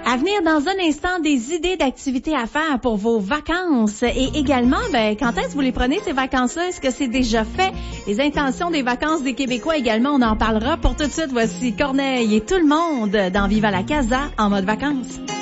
À venir dans un instant, des idées d'activités à faire pour vos vacances. Et également, quand est-ce que vous les prenez, ces vacances-là? Est-ce que c'est déjà fait? Les intentions des vacances des Québécois également, on en parlera. Pour tout de suite, voici Corneille et tout le monde dans Viva la Casa en mode vacances.